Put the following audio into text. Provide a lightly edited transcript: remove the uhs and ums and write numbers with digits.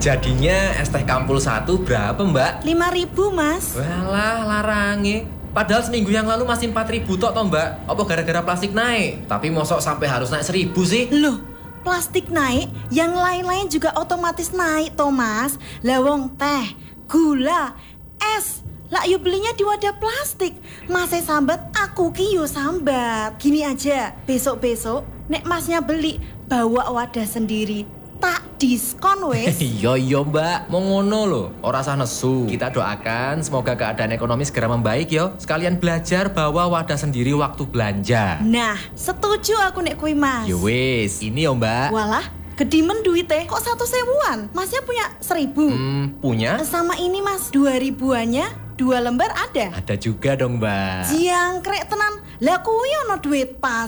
Jadinya es teh Kampul 1 berapa, Mbak? 5.000, Mas. Walah, larange. Padahal seminggu yang lalu masih 4.000 tok toh, Mbak. Apa gara-gara plastik naik? Tapi mosok sampai harus naik 1.000 sih? Loh, plastik naik, yang lain-lain juga otomatis naik, Thomas. Lawong teh, gula, es. Lah yuk belinya di wadah plastik. Masnya sambat, aku ki yo sambat. Gini aja, besok-besok nek masnya beli, bawa wadah sendiri. Tak diskon wes. Iya Mbak, mau ngono loh. Ora sah nesu. Kita doakan semoga keadaan ekonomi segera membaik yo. Sekalian belajar bawa wadah sendiri waktu belanja. Nah, setuju aku nek kui, Mas. Yo wis, ini yo Mbak. Walah, gedimen duitnya kok 1.000-an? Masnya punya 1.000? Punya? Sama ini Mas, 2.000-annya 2 lembar ada? Ada juga dong Mbak. Jangkrik tenan. Lah kuwi ono duit pas.